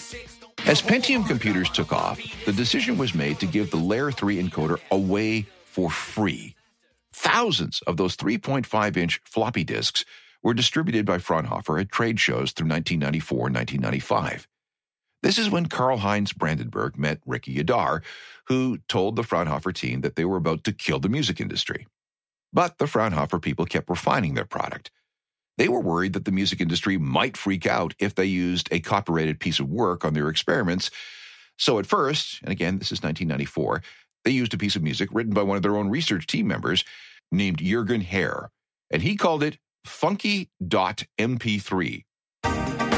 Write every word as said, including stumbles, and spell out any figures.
As Pentium computers took off, the decision was made to give the Layer three encoder away for free. Thousands of those three point five inch floppy disks were distributed by Fraunhofer at trade shows through nineteen ninety-four and nineteen ninety-five. This is when Karl-Heinz Brandenburg met Ricky Yadar, who told the Fraunhofer team that they were about to kill the music industry. But the Fraunhofer people kept refining their product. They were worried that the music industry might freak out if they used a copyrighted piece of work on their experiments. So at first, and again, this is nineteen ninety-four, they used a piece of music written by one of their own research team members named Jürgen Herr, and he called it Funky dot M P three,